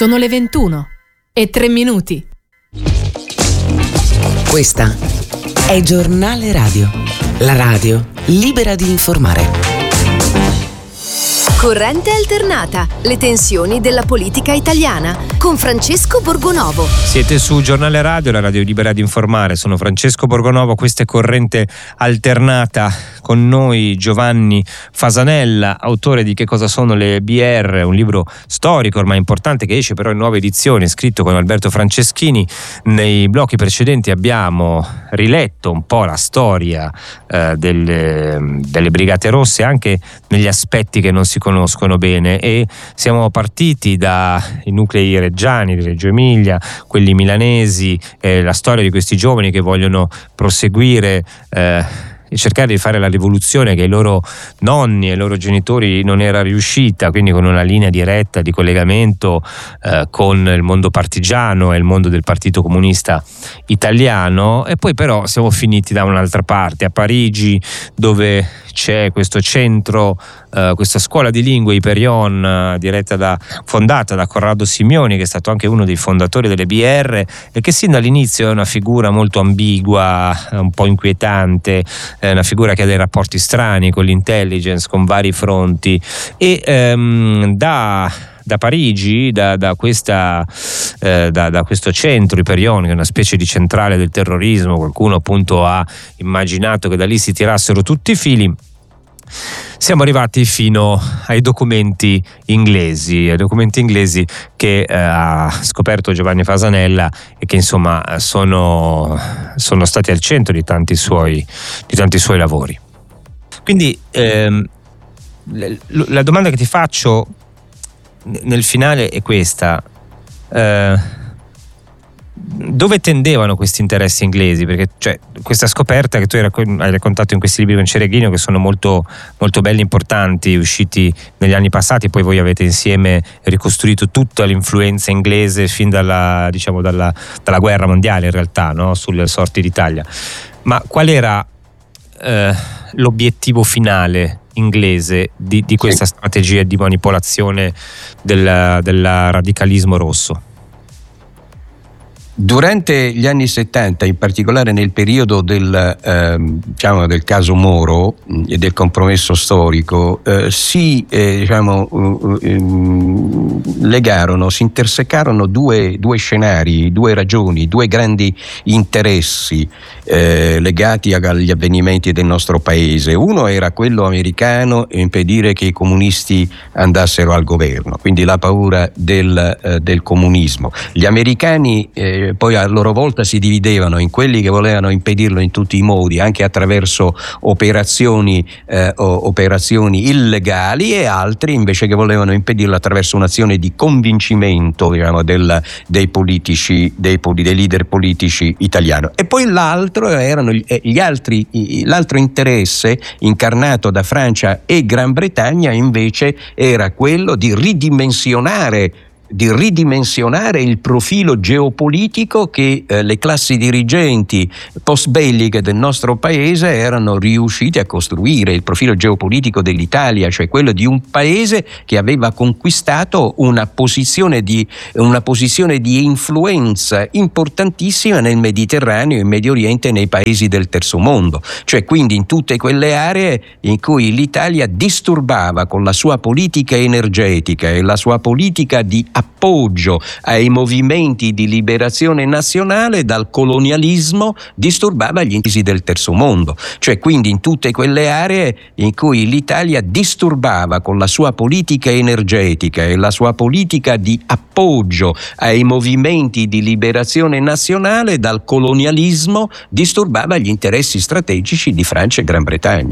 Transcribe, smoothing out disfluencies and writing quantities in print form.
Sono le 21:03. Questa è Giornale Radio, la radio libera di informare. Corrente alternata, le tensioni della politica italiana, con Francesco Borgonovo. Siete su Giornale Radio, la radio libera di informare. Sono Francesco Borgonovo, questa è Corrente alternata. Con noi Giovanni Fasanella, autore di Che cosa sono le BR, un libro storico ormai importante che esce però in nuova edizione, scritto con Alberto Franceschini. Nei blocchi precedenti abbiamo riletto un po' la storia delle Brigate Rosse, anche negli aspetti che non si conoscono bene, e siamo partiti dai nuclei reggiani di Reggio Emilia, quelli milanesi, la storia di questi giovani che vogliono proseguire e cercare di fare la rivoluzione che ai loro nonni e ai loro genitori non era riuscita, quindi con una linea diretta di collegamento con il mondo partigiano e il mondo del Partito Comunista Italiano. E poi però siamo finiti da un'altra parte, a Parigi, dove c'è questo centro, questa scuola di lingue Hyperion, fondata da Corrado Simioni, che è stato anche uno dei fondatori delle BR e che sin dall'inizio è una figura molto ambigua, un po' inquietante, è una figura che ha dei rapporti strani con l'intelligence, con vari fronti, e da Parigi, da questo centro Hyperion, che è una specie di centrale del terrorismo, qualcuno appunto ha immaginato che da lì si tirassero tutti i fili, siamo arrivati fino ai documenti inglesi che ha scoperto Giovanni Fasanella e che insomma sono stati al centro di tanti suoi lavori. Quindi la domanda che ti faccio nel finale è questa: dove tendevano questi interessi inglesi? Perché questa scoperta che tu hai raccontato in questi libri con Cereghino, che sono molto, molto belli, importanti, usciti negli anni passati, poi voi avete insieme ricostruito tutta l'influenza inglese fin dalla guerra mondiale, in realtà, no? Sulle sorti d'Italia. Ma qual era l'obiettivo finale inglese di questa strategia di manipolazione del radicalismo rosso? Durante gli anni 70, in particolare nel periodo del caso Moro e del compromesso storico, si intersecarono due scenari, due ragioni, due grandi interessi legati agli avvenimenti del nostro paese. Uno era quello americano, impedire che i comunisti andassero al governo, quindi la paura del comunismo. Gli americani poi a loro volta si dividevano in quelli che volevano impedirlo in tutti i modi, anche attraverso operazioni illegali, e altri invece che volevano impedirlo attraverso un'azione di convincimento, dei leader politici italiani. E poi l'altro interesse incarnato da Francia e Gran Bretagna invece era quello di ridimensionare il profilo geopolitico che le classi dirigenti post-belliche del nostro paese erano riusciti a costruire, il profilo geopolitico dell'Italia, cioè quello di un paese che aveva conquistato una posizione di influenza importantissima nel Mediterraneo, in Medio Oriente e nei paesi del terzo mondo, cioè quindi in tutte quelle aree in cui l'Italia disturbava con la sua politica energetica e la sua politica di appoggio ai movimenti di liberazione nazionale dal colonialismo, disturbava gli interessi del terzo mondo, cioè quindi in tutte quelle aree in cui l'Italia disturbava con la sua politica energetica e la sua politica di appoggio ai movimenti di liberazione nazionale dal colonialismo, disturbava gli interessi strategici di Francia e Gran Bretagna.